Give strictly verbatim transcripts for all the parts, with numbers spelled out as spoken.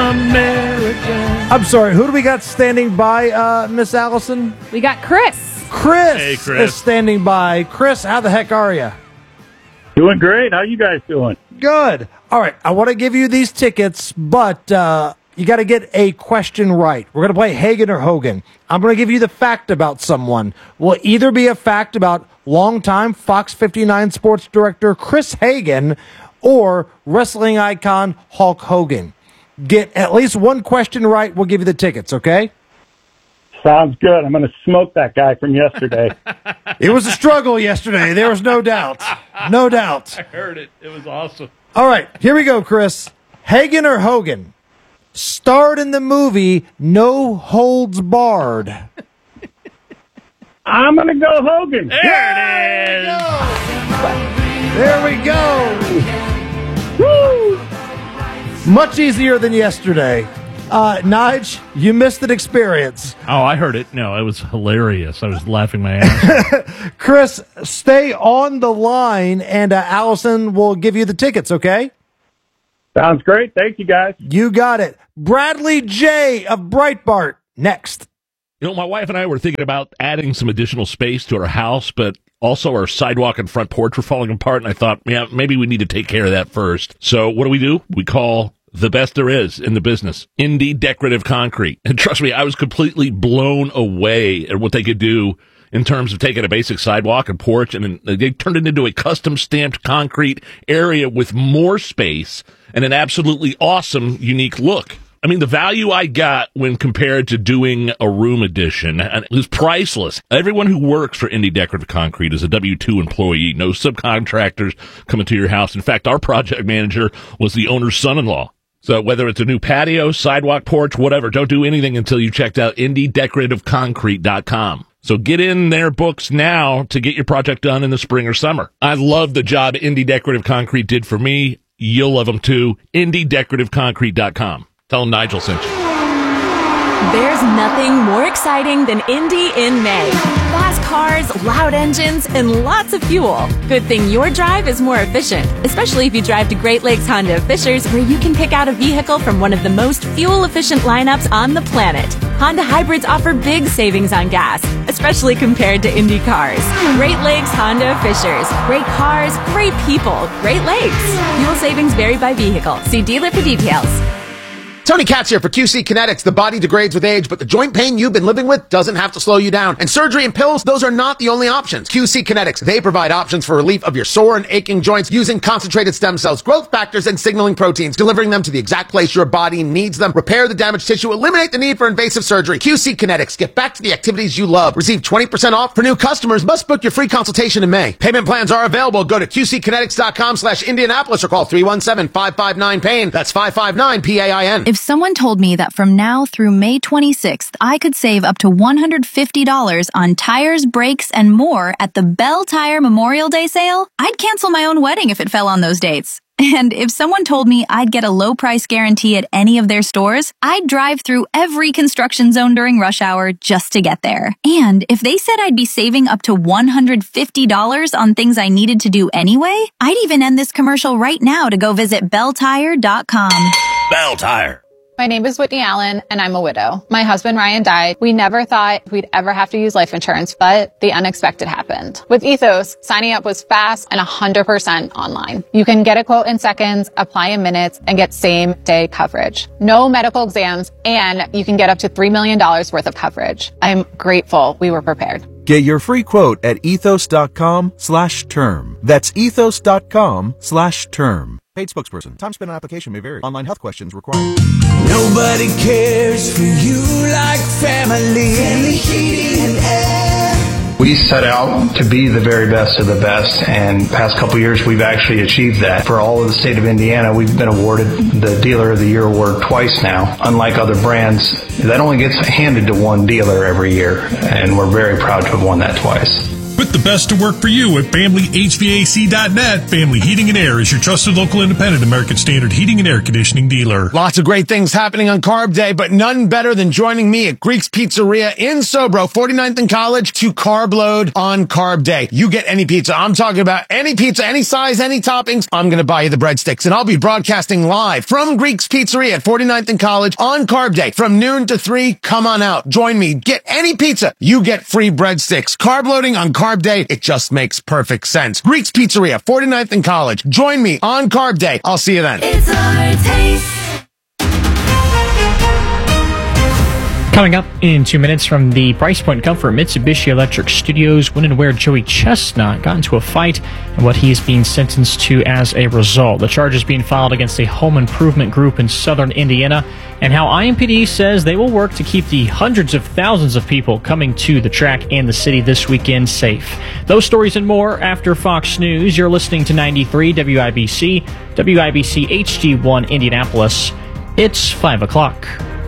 American. I'm sorry, who do we got standing by, uh, Miss Allison? We got Chris. Chris, Hey, Chris is standing by. Chris, how the heck are you? Doing great. How you guys doing? Good. All right, I want to give you these tickets, but uh, you got to get a question right. We're going to play Hagen or Hogan. I'm going to give you the fact about someone. Will either be a fact about longtime Fox fifty-nine sports director Chris Hagen or wrestling icon Hulk Hogan. Get at least one question right, we'll give you the tickets, okay? Sounds good. I'm going to smoke that guy from yesterday. It was a struggle yesterday. There was no doubt. No doubt. I heard it. It was awesome. All right, here we go, Chris. Hagen or Hogan starred in the movie No Holds Barred. I'm going to go Hogan. There it is. There we go. Woo! Much easier than yesterday. Uh, Nige, you missed an experience. Oh, I heard it. No, it was hilarious. I was laughing my ass off. Chris, stay on the line, and uh, Allison will give you the tickets, okay? Sounds great. Thank you, guys. You got it. Bradley J. of Breitbart, next. You know, my wife and I were thinking about adding some additional space to our house, but also our sidewalk and front porch were falling apart, and I thought, yeah, maybe we need to take care of that first. So what do we do? We call the best there is in the business, Indie Decorative Concrete. And trust me, I was completely blown away at what they could do in terms of taking a basic sidewalk and porch, and then they turned it into a custom stamped concrete area with more space and an absolutely awesome, unique look. I mean, the value I got when compared to doing a room addition is priceless. Everyone who works for Indie Decorative Concrete is a W two employee. No subcontractors coming to your house. In fact, our project manager was the owner's son-in-law. So whether it's a new patio, sidewalk, porch, whatever, don't do anything until you checked out indie decorative concrete dot com. So get in their books now to get your project done in the spring or summer. I love the job Indie Decorative Concrete did for me. You'll love them too. indie decorative concrete dot com. Tell them Nigel sent you. There's nothing more exciting than Indy in May. Fast cars, loud engines, and lots of fuel. Good thing your drive is more efficient, especially if you drive to Great Lakes Honda of Fishers, where you can pick out a vehicle from one of the most fuel-efficient lineups on the planet. Honda hybrids offer big savings on gas, especially compared to Indy cars. Great Lakes Honda of Fishers. Great cars, great people, Great Lakes. Fuel savings vary by vehicle. See dealer for details. Tony Katz here for Q C Kinetics. The body degrades with age, but the joint pain you've been living with doesn't have to slow you down. And surgery and pills, those are not the only options. Q C Kinetics, they provide options for relief of your sore and aching joints using concentrated stem cells, growth factors, and signaling proteins, delivering them to the exact place your body needs them. Repair the damaged tissue, eliminate the need for invasive surgery. Q C Kinetics, get back to the activities you love. Receive twenty percent off for new customers. Must book your free consultation in May. Payment plans are available. Go to Q C kinetics dot com slash Indianapolis or call three one seven, five five nine, pain. That's five five nine, P A I N. If someone told me that from now through May twenty-sixth, I could save up to one hundred fifty dollars on tires, brakes, and more at the Bell Tire Memorial Day sale, I'd cancel my own wedding if it fell on those dates. And if someone told me I'd get a low price guarantee at any of their stores, I'd drive through every construction zone during rush hour just to get there. And if they said I'd be saving up to one hundred fifty dollars on things I needed to do anyway, I'd even end this commercial right now to go visit bell tire dot com. Bell Tire. My name is Whitney Allen, and I'm a widow. My husband, Ryan, died. We never thought we'd ever have to use life insurance, but the unexpected happened. With Ethos, signing up was fast and one hundred percent online. You can get a quote in seconds, apply in minutes, and get same-day coverage. No medical exams, and you can get up to three million dollars worth of coverage. I'm grateful we were prepared. Get your free quote at ethos dot com slash term. That's ethos dot com slash term. Paid spokesperson. Time spent on application may vary. Online health questions required. Nobody cares for you like family. Family heating and air. We set out to be the very best of the best, and past couple years we've actually achieved that. For all of the state of Indiana, we've been awarded the Dealer of the Year award twice now. Unlike other brands, that only gets handed to one dealer every year, and we're very proud to have won that twice. With Put the best to work for you at family H V A C dot net. Family Heating and Air is your trusted local independent American Standard heating and air conditioning dealer. Lots of great things happening on Carb Day, but none better than joining me at Greek's Pizzeria in Sobro, forty-ninth and College, to carb load on Carb Day. You get any pizza. I'm talking about any pizza, any size, any toppings. I'm going to buy you the breadsticks, and I'll be broadcasting live from Greek's Pizzeria at forty-ninth and College on Carb Day from noon to three. Come on out. Join me. Get any pizza. You get free breadsticks. Carb loading on Carb Day. It just makes perfect sense. Greek's Pizzeria, forty-ninth and College. Join me on Carb Day. I'll see you then. It's our taste. Coming up in two minutes from the Price Point Comfort Mitsubishi Electric Studios, when and where Joey Chestnut got into a fight and what he is being sentenced to as a result. The charges being filed against a home improvement group in southern Indiana, and how I M P D says they will work to keep the hundreds of thousands of people coming to the track and the city this weekend safe. Those stories and more after Fox News. You're listening to ninety-three W I B C, W I B C H D one Indianapolis. It's five o'clock.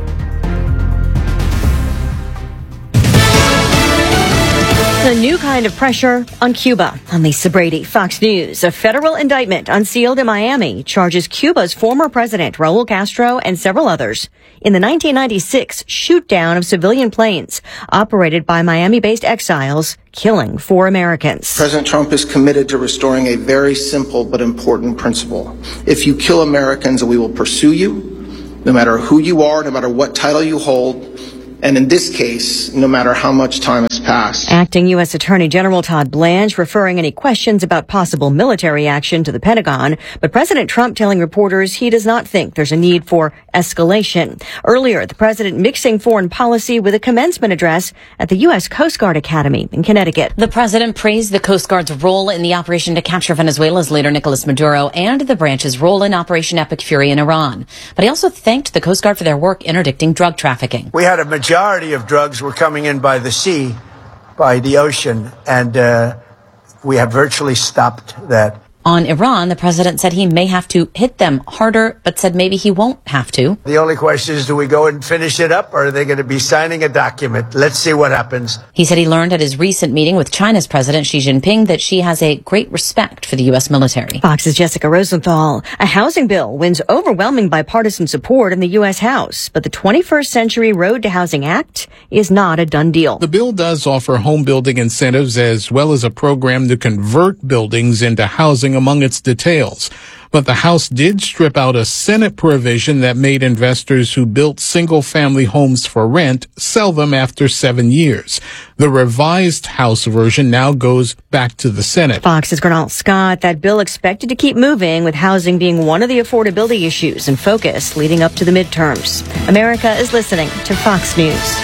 A new kind of pressure on Cuba. I'm Lisa Brady, Fox News. A federal indictment unsealed in Miami charges Cuba's former president, Raul Castro, and several others in the nineteen ninety-six shoot-down of civilian planes operated by Miami-based exiles, killing four Americans. President Trump is committed to restoring a very simple but important principle. If you kill Americans, we will pursue you, no matter who you are, no matter what title you hold, and in this case, no matter how much time has passed. Acting U S Attorney General Todd Blanche referring any questions about possible military action to the Pentagon, but President Trump telling reporters he does not think there's a need for escalation. Earlier, the president mixing foreign policy with a commencement address at the U S Coast Guard Academy in Connecticut. The president praised the Coast Guard's role in the operation to capture Venezuela's leader Nicolas Maduro and the branch's role in Operation Epic Fury in Iran. But he also thanked the Coast Guard for their work interdicting drug trafficking. We had a majority majority of drugs were coming in by the sea, by the ocean, and uh, we have virtually stopped that. On Iran, the president said he may have to hit them harder, but said maybe he won't have to. The only question is, do we go and finish it up, or are they going to be signing a document? Let's see what happens. He said he learned at his recent meeting with China's President Xi Jinping that Xi has a great respect for the U S military. Fox's Jessica Rosenthal. A housing bill wins overwhelming bipartisan support in the U S House, but the twenty-first Century Road to Housing Act is not a done deal. The bill does offer home building incentives as well as a program to convert buildings into housing among its details. But the House did strip out a Senate provision that made investors who built single-family homes for rent sell them after seven years. The revised House version now goes back to the Senate. Fox's Gernal Scott. That bill expected to keep moving, with housing being one of the affordability issues in focus leading up to the midterms. America is listening to Fox News.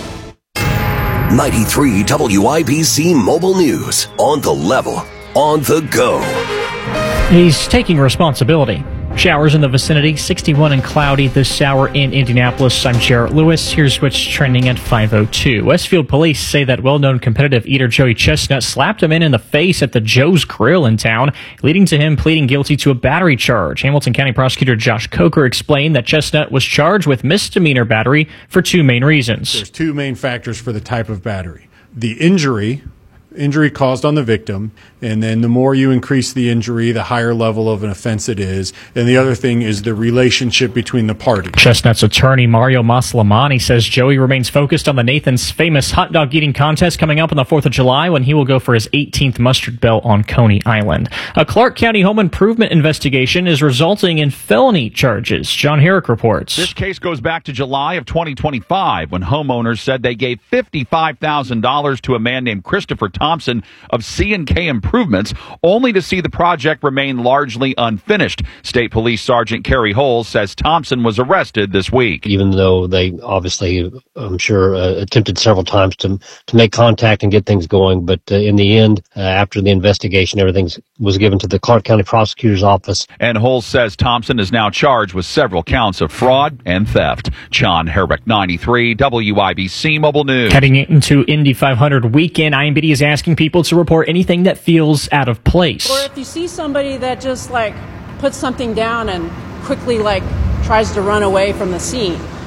ninety-three W I B C Mobile News. On the level. On the go. He's taking responsibility. Showers in the vicinity, sixty-one and cloudy this hour in Indianapolis. I'm Jarrett Lewis. Here's what's trending at five oh two. Westfield police say that well-known competitive eater Joey Chestnut slapped a man in the face at the Joe's Grill in town, leading to him pleading guilty to a battery charge. Hamilton County Prosecutor Josh Coker explained that Chestnut was charged with misdemeanor battery for two main reasons. There's two main factors for the type of battery. The injury, injury caused on the victim, and then the more you increase the injury, the higher level of an offense it is. And the other thing is the relationship between the parties. Chestnut's attorney, Mario Maslamani, says Joey remains focused on the Nathan's Famous hot dog eating contest coming up on the fourth of July, when he will go for his eighteenth mustard belt on Coney Island. A Clark County home improvement investigation is resulting in felony charges. John Herrick reports. This case goes back to July of twenty twenty-five, when homeowners said they gave fifty-five thousand dollars to a man named Christopher Thompson of C and K Improvements, only to see the project remain largely unfinished. State Police Sergeant Kerry Holes says Thompson was arrested this week. Even though they obviously, I'm sure, uh, attempted several times to to make contact and get things going, but uh, in the end, uh, after the investigation, everything was given to the Clark County Prosecutor's Office. And Holes says Thompson is now charged with several counts of fraud and theft. John Herrick, ninety-three W I B C Mobile News. Heading into Indy five hundred weekend, I M B D is asking people to report anything that feels out of place. Or if you see somebody that just like puts something down and quickly like tries to run away from the scene,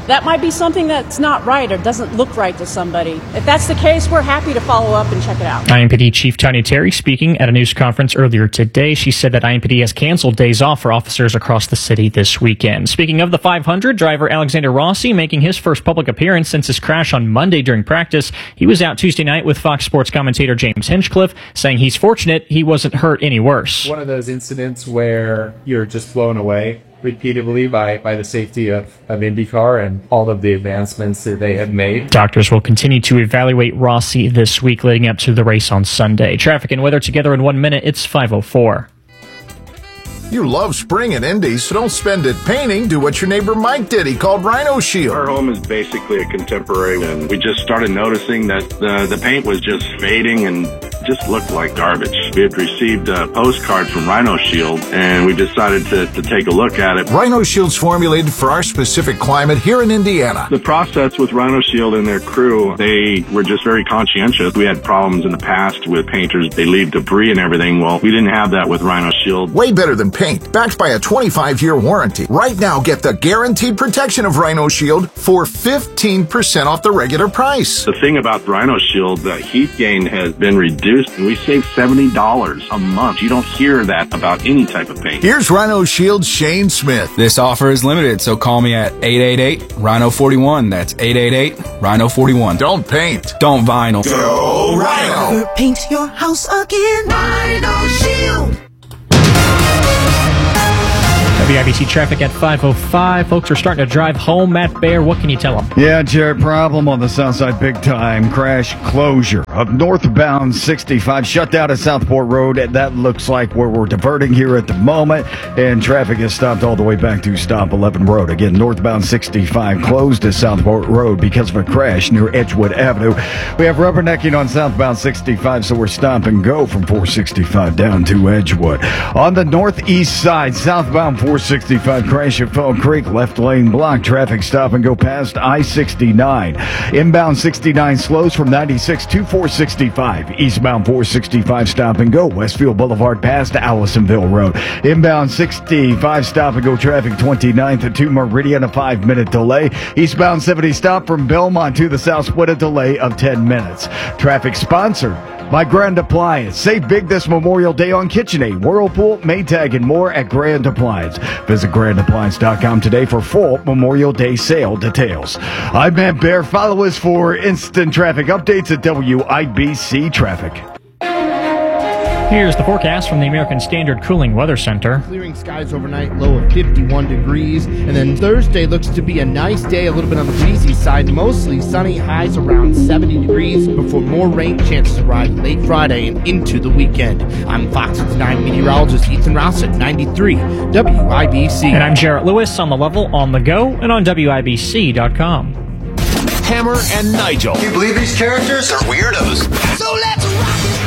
that might be something that's not right or doesn't look right to somebody. If that's the case, we're happy to follow up and check it out. I M P D Chief Tanya Terry speaking at a news conference earlier today. She said that I M P D has canceled days off for officers across the city this weekend. Speaking of the five hundred, driver Alexander Rossi making his first public appearance since his crash on Monday during practice. He was out Tuesday night with Fox Sports commentator James Hinchcliffe, saying he's fortunate he wasn't hurt any worse. One of those incidents where you're just blown away repeatedly by, by the safety of, of IndyCar and all of the advancements that they have made. Doctors will continue to evaluate Rossi this week leading up to the race on Sunday. Traffic and weather together in one minute. It's five oh four. You love spring at Indy, so don't spend it painting. Do what your neighbor Mike did. He called Rhino Shield. Our home is basically a contemporary, and we just started noticing that the, the paint was just fading and just looked like garbage. We had received a postcard from Rhino Shield, and we decided to, to take a look at it. Rhino Shield's formulated for our specific climate here in Indiana. The process with Rhino Shield and their crew, they were just very conscientious. We had problems in the past with painters. They leave debris and everything. Well, we didn't have that with Rhino Shield. Way better than paint, backed by a twenty-five year warranty. Right now, get the guaranteed protection of Rhino Shield for fifteen percent off the regular price. The thing about Rhino Shield, the heat gain has been reduced, and we save seventy dollars a month. You don't hear that about any type of paint. Here's Rhino Shield's Shane Smith. This offer is limited, so call me at eight eight eight, Rhino forty-one. That's eight eight eight, Rhino forty-one. Don't paint. Don't vinyl. Go Rhino. Never paint your house again. Rhino Shield. W I B C traffic at five oh five. Folks are starting to drive home. Matt Baer, what can you tell them? Yeah, Jared, problem on the south side, big time. Crash closure of northbound sixty-five. Shut down at Southport Road. That looks like where we're diverting here at the moment. And traffic is stopped all the way back to Stop eleven Road. Again, northbound sixty-five closed at Southport Road because of a crash near Edgewood Avenue. We have rubbernecking on southbound sixty-five, so we're stop and go from four sixty-five down to Edgewood. On the northeast side, southbound four sixty-five crash at Fall Creek, left lane block, traffic stop and go past I sixty-nine. Inbound sixty-nine slows from ninety-six to four sixty-five. Eastbound four sixty-five stop and go, Westfield Boulevard past Allisonville Road. Inbound sixty-five stop and go traffic twenty-ninth to Meridian, a five minute delay. Eastbound seventy stop from Belmont to the South Split, a delay of ten minutes. Traffic sponsored by Grand Appliance. Save big this Memorial Day on KitchenAid, Whirlpool, Maytag, and more at Grand Appliance. Visit grand appliance dot com today for full Memorial Day sale details. I'm Matt Baer. Follow us for instant traffic updates at W I B C Traffic. Here's the forecast from the American Standard Cooling Weather Center. Clearing skies overnight, low of fifty-one degrees. And then Thursday looks to be a nice day, a little bit on the breezy side. Mostly sunny, highs around seventy degrees before more rain chances arrive late Friday and into the weekend. I'm Fox nine meteorologist Ethan Rouse at ninety-three W I B C. And I'm Jarrett Lewis on the level, on the go, and on W I B C dot com. Hammer and Nigel. Can you believe these characters are weirdos? So let's rock it.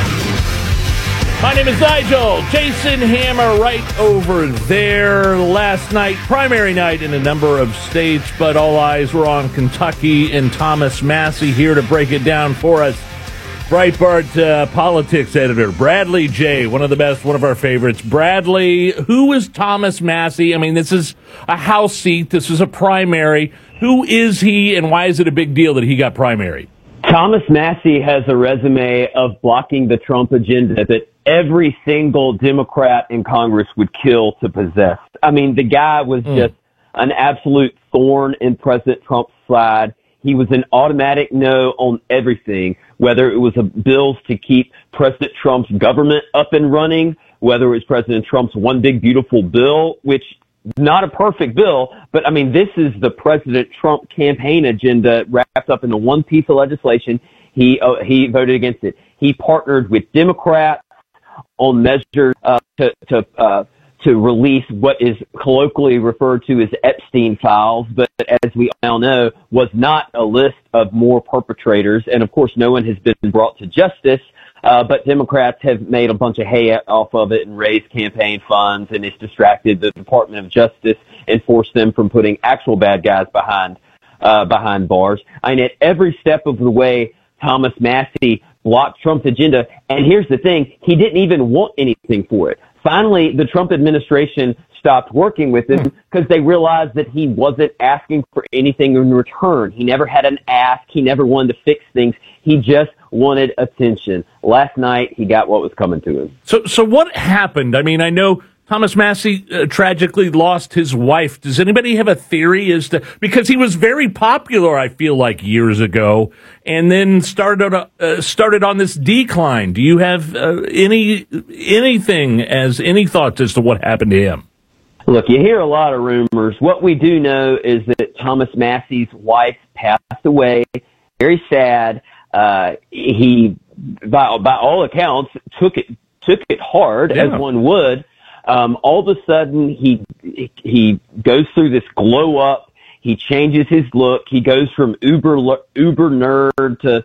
My name is Nigel. Jason Hammer right over there. Last night, primary night in a number of states, but all eyes were on Kentucky, and Thomas Massey here to break it down for us. Breitbart uh, politics editor, Bradley J., one of the best, one of our favorites. Bradley, who is Thomas Massey? I mean, this is a House seat. This is a primary. Who is he, and why is it a big deal that he got primary? Thomas Massey has a resume of blocking the Trump agenda that every single Democrat in Congress would kill to possess. I mean, the guy was mm. just an absolute thorn in President Trump's side. He was an automatic no on everything, whether it was a bills to keep President Trump's government up and running, whether it was President Trump's one big beautiful bill, which not a perfect bill, but I mean, this is the President Trump campaign agenda wrapped up into one piece of legislation. He, uh, he voted against it. He partnered with Democrats on measures uh, to to uh, to release what is colloquially referred to as Epstein files, but as we all know, was not a list of more perpetrators. And of course, no one has been brought to justice. Uh, but Democrats have made a bunch of hay off of it and raised campaign funds, and it's distracted the Department of Justice and forced them from putting actual bad guys behind uh, behind bars. I mean, at every step of the way, Thomas Massey blocked Trump's agenda. And here's the thing, he didn't even want anything for it. Finally, the Trump administration stopped working with him because they realized that he wasn't asking for anything in return. He never had an ask. He never wanted to fix things. He just wanted attention. Last night, he got what was coming to him. So, so what happened? I mean, I know Thomas Massie uh, tragically lost his wife. Does anybody have a theory as to, because he was very popular, I feel like, years ago, and then started on a, uh, started on this decline. Do you have uh, any anything as any thoughts as to what happened to him? Look, you hear a lot of rumors. What we do know is that Thomas Massie's wife passed away. Very sad. Uh, he, by by all accounts, took it took it hard, yeah. as one would. Um, all of a sudden, he he goes through this glow up. He changes his look. He goes from uber uber nerd to uh,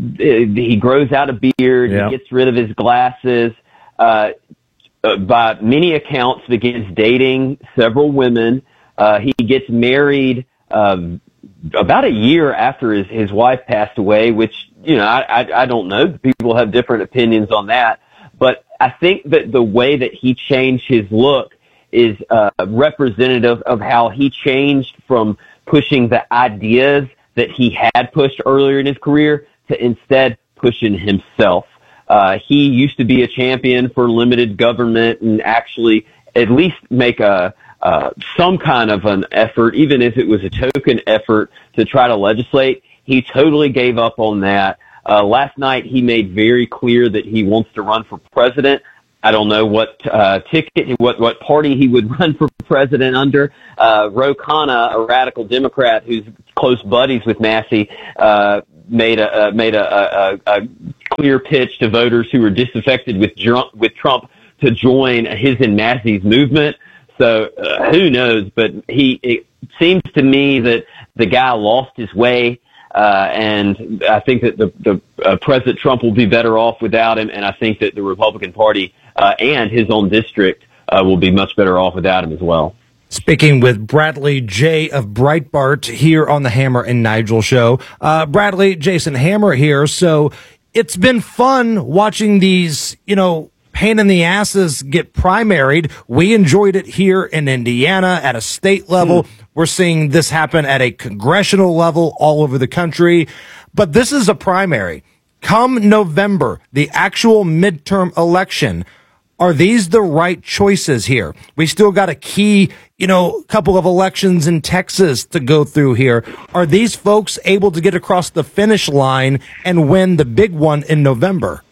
he grows out a beard. Yeah. He gets rid of his glasses. Uh, uh, by many accounts, begins dating several women. Uh, he gets married um, about a year after his his wife passed away, which you know I I, I don't know. People have different opinions on that, but I think that the way that he changed his look is uh, representative of how he changed from pushing the ideas that he had pushed earlier in his career to instead pushing himself. Uh, he used to be a champion for limited government and actually at least make a uh, some kind of an effort, even if it was a token effort, to try to legislate. He totally gave up on that. Uh, last night, he made very clear that he wants to run for president. I don't know what uh, ticket, what what party he would run for president under. Uh, Ro Khanna, a radical Democrat who's close buddies with Massie, uh, made a uh, made a, a, a clear pitch to voters who were disaffected with Trump, with Trump to join his and Massie's movement. So uh, who knows? But he it seems to me that the guy lost his way. Uh, and I think that the, the uh, President Trump will be better off without him, and I think that the Republican Party uh, and his own district uh, will be much better off without him as well. Speaking with Bradley J. of Breitbart here on the Hammer and Nigel show. Uh, Bradley, Jason Hammer here. So it's been fun watching these, you know, pain in the asses get primaried. We enjoyed it here in Indiana at a state level. Mm. We're seeing this happen at a congressional level all over the country. But this is a primary. Come November, the actual midterm election, are these the right choices here? We still got a key, you know, couple of elections in Texas to go through here. Are these folks able to get across the finish line and win the big one in November?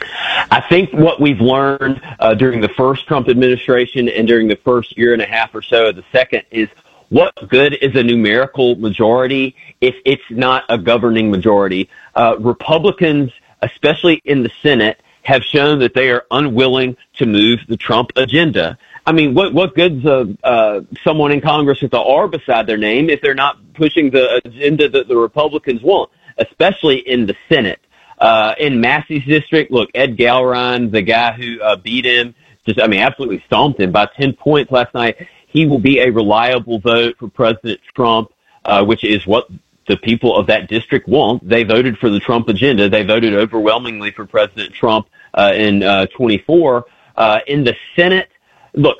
I think what we've learned uh, during the first Trump administration and during the first year and a half or so of the second is what good is a numerical majority if it's not a governing majority? Uh, Republicans, especially in the Senate, have shown that they are unwilling to move the Trump agenda. I mean, what what good's uh, uh, someone in Congress with the R beside their name if they're not pushing the agenda that the Republicans want, especially in the Senate? Uh, in Massie's district, look, Ed Gallrein, the guy who uh, beat him, just, I mean, absolutely stomped him by ten points last night. He will be a reliable vote for President Trump, uh, which is what the people of that district want. They voted for the Trump agenda. They voted overwhelmingly for President Trump uh, in uh, twenty-four. Uh, in the Senate, look,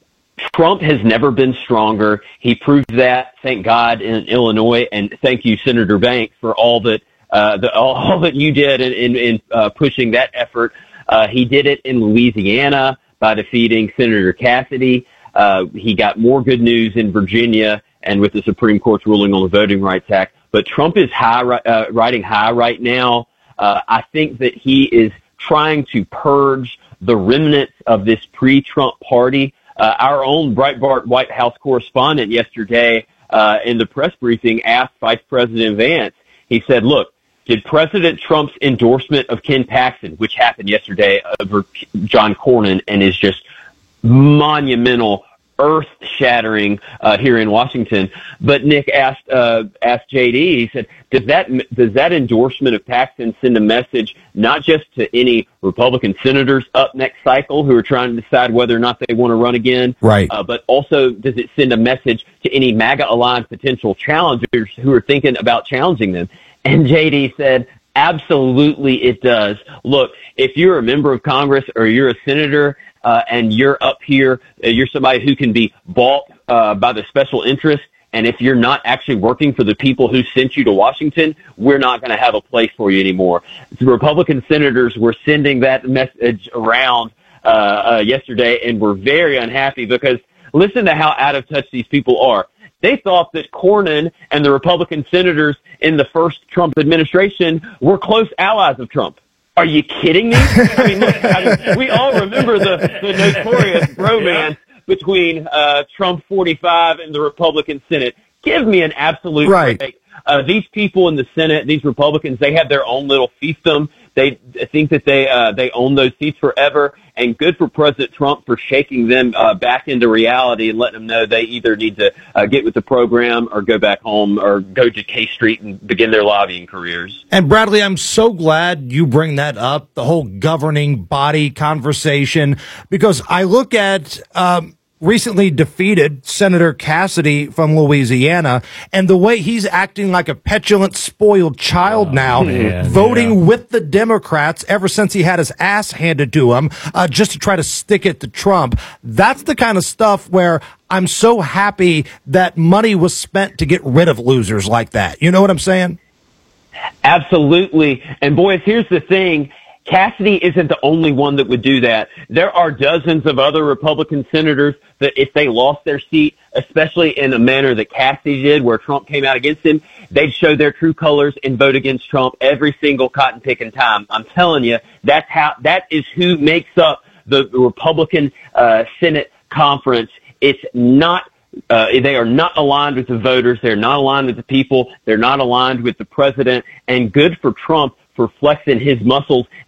Trump has never been stronger. He proved that, thank God, in Illinois, and thank you, Senator Banks, for all that uh, the, all, all that you did in, in, in uh, pushing that effort. Uh, he did it in Louisiana by defeating Senator Cassidy. Uh, he got more good news in Virginia and with the Supreme Court's ruling on the Voting Rights Act. But Trump is high, uh, riding high right now. Uh, I think that he is trying to purge the remnants of this pre-Trump party. Uh, our own Breitbart White House correspondent yesterday uh, in the press briefing asked Vice President Vance, he said, look, did President Trump's endorsement of Ken Paxton, which happened yesterday over John Cornyn and is just monumental, earth-shattering uh, here in Washington. But Nick asked uh, asked J D. He said, "Does that does that endorsement of Paxton send a message not just to any Republican senators up next cycle who are trying to decide whether or not they want to run again, right? Uh, but also does it send a message to any MAGA-aligned potential challengers who are thinking about challenging them?" And J D said, "Absolutely, it does. Look, if you're a member of Congress or you're a senator, uh, and you're up here, uh, you're somebody who can be bought uh, by the special interest. And if you're not actually working for the people who sent you to Washington, we're not going to have a place for you anymore. The Republican senators were sending that message around uh, uh, yesterday, and we're very unhappy because listen to how out of touch these people are. They thought that Cornyn and the Republican senators in the first Trump administration were close allies of Trump. Are you kidding me? I mean, look, I, we all remember the, the notorious bromance between uh, Trump forty-five and the Republican Senate. Give me an absolute right. break. Uh, these people in the Senate, these Republicans, they have their own little fiefdom. They think that they uh, they own those seats forever. And good for President Trump for shaking them uh, back into reality and letting them know they either need to uh, get with the program or go back home or go to K Street and begin their lobbying careers. And Bradley, I'm so glad you bring that up, the whole governing body conversation, because I look at um, recently defeated Senator Cassidy from Louisiana and the way he's acting like a petulant, spoiled child oh, now, man, voting yeah. with the Democrats ever since he had his ass handed to him uh, just to try to stick it to Trump. That's the kind of stuff where I'm so happy that money was spent to get rid of losers like that. You know what I'm saying? Absolutely. And boys, here's the thing. Cassidy isn't the only one that would do that. There are dozens of other Republican senators that if they lost their seat, especially in a manner that Cassidy did where Trump came out against him, they'd show their true colors and vote against Trump every single cotton picking time. I'm telling you, that's how, that is who makes up the Republican uh, Senate conference. It's not Uh, they are not aligned with the voters. They're not aligned with the people. They're not aligned with the president. And good for Trump for flexing his muscles